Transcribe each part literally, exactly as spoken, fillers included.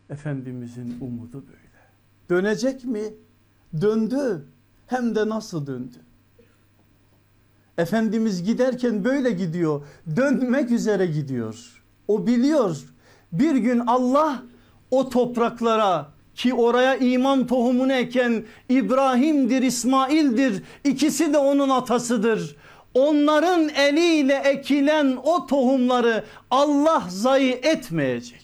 Efendimizin umudu böyle. Dönecek mi? Döndü. Hem de nasıl döndü? Efendimiz giderken böyle gidiyor. Dönmek üzere gidiyor. O biliyor. Bir gün Allah o topraklara, ki oraya iman tohumunu eken İbrahim'dir, İsmail'dir. İkisi de onun atasıdır. Onların eliyle ekilen o tohumları Allah zayi etmeyecek.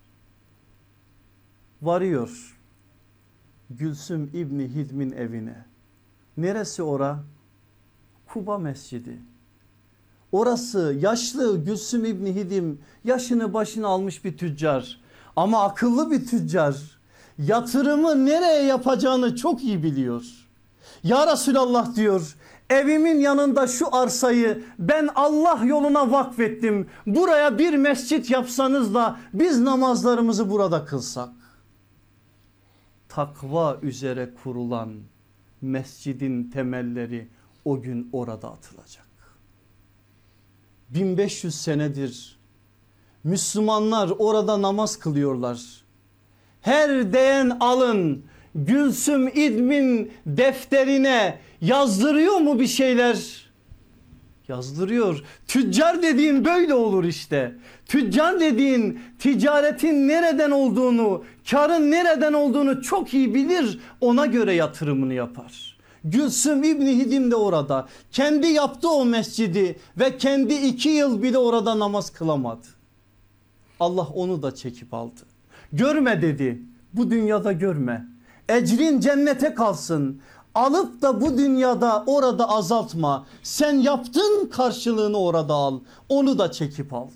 Varıyor Gülsüm İbni Hidm'in evine. Neresi ora? Kuba Mescidi. Orası yaşlı Gülsüm İbni Hidim, yaşını başını almış bir tüccar. Ama akıllı bir tüccar. Yatırımı nereye yapacağını çok iyi biliyor. Ya Resulallah diyor, evimin yanında şu arsayı ben Allah yoluna vakfettim. Buraya bir mescit yapsanız da biz namazlarımızı burada kılsak. Takva üzere kurulan mescidin temelleri o gün orada atılacak. bin beş yüz senedir Müslümanlar orada namaz kılıyorlar. Her değen alın Gülsüm İdm'in defterine yazdırıyor mu bir şeyler? Yazdırıyor. Tüccar dediğin böyle olur işte. Tüccar dediğin ticaretin nereden olduğunu, karın nereden olduğunu çok iyi bilir. Ona göre yatırımını yapar. Gülsüm İbni Hidim de orada. Kendi yaptı o mescidi ve kendi iki yıl bile orada namaz kılamadı. Allah onu da çekip aldı. Görme dedi. Bu dünyada görme. Ecrin cennete kalsın. Alıp da bu dünyada orada azaltma. Sen yaptın, karşılığını orada al. Onu da çekip aldı.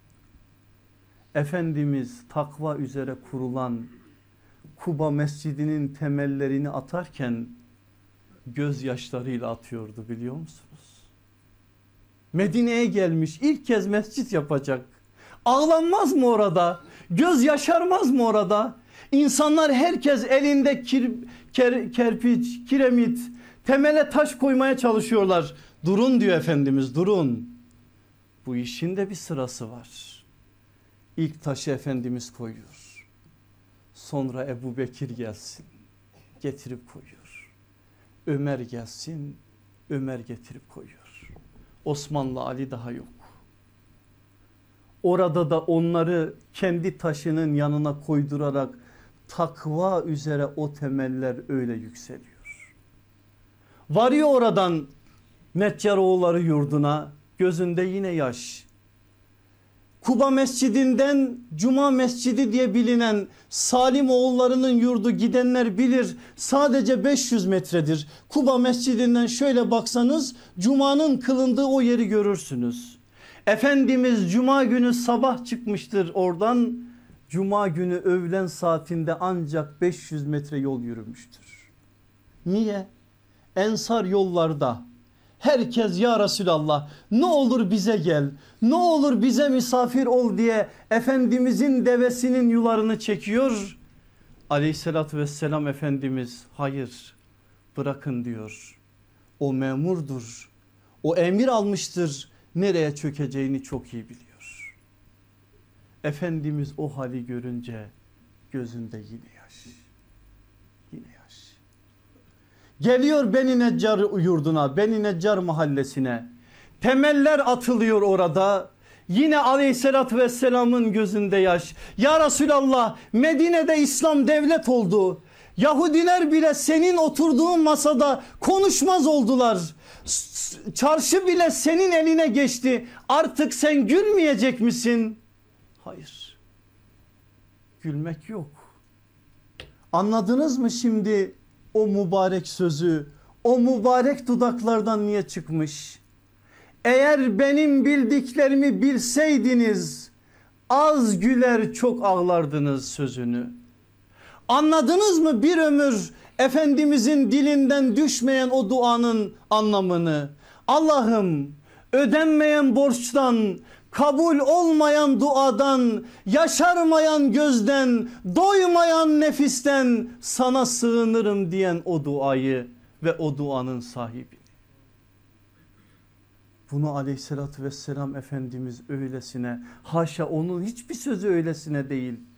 Efendimiz takva üzere kurulan Kuba Mescidi'nin temellerini atarken gözyaşlarıyla atıyordu, biliyor musunuz? Medine'ye gelmiş, ilk kez mescit yapacak. Ağlanmaz mı orada? Göz yaşarmaz mı orada? İnsanlar herkes elinde kir, ker, kerpiç, kiremit, temele taş koymaya çalışıyorlar. Durun diyor Efendimiz, durun. Bu işin de bir sırası var. İlk taşı Efendimiz koyuyor. Sonra Ebu Bekir gelsin, getirip koyuyor. Ömer gelsin, Ömer getirip koyuyor. Osmanlı Ali daha yok. Orada da onları kendi taşının yanına koydurarak takva üzere o temeller öyle yükseliyor. Varıyor oradan Neccaroğulları yurduna, gözünde yine yaş. Kuba Mescidi'nden Cuma Mescidi diye bilinen Salim oğullarının yurdu, gidenler bilir, sadece beş yüz metredir. Kuba Mescidi'nden şöyle baksanız Cuma'nın kılındığı o yeri görürsünüz. Efendimiz Cuma günü sabah çıkmıştır oradan, Cuma günü öğlen saatinde ancak beş yüz metre yol yürümüştür. Niye? Ensar yollarda. Herkes ya Resulallah ne olur bize gel, ne olur bize misafir ol diye Efendimizin devesinin yularını çekiyor. Aleyhissalatü vesselam Efendimiz hayır, bırakın diyor. O memurdur, o emir almıştır, nereye çökeceğini çok iyi biliyor. Efendimiz o hali görünce gözünde yine yaş, yine yaş. Geliyor Beni Neccar yurduna, Beni Neccar mahallesine. Temeller atılıyor orada. Yine Aleyhisselatü Vesselam'ın gözünde yaş. Ya Resulallah, Medine'de İslam devlet oldu. Yahudiler bile senin oturduğun masada konuşmaz oldular. Çarşı bile senin eline geçti. Artık sen gülmeyecek misin? Hayır. Gülmek yok. Anladınız mı şimdi o mübarek sözü? O mübarek dudaklardan niye çıkmış? Eğer benim bildiklerimi bilseydiniz az güler çok ağlardınız sözünü. Anladınız mı bir ömür Efendimizin dilinden düşmeyen o duanın anlamını? Allah'ım ödenmeyen borçtan, kabul olmayan duadan, yaşarmayan gözden, doymayan nefisten sana sığınırım diyen o duayı ve o duanın sahibi. Bunu Aleyhisselatü Vesselam Efendimiz öylesine, haşa onun hiçbir sözü öylesine değil,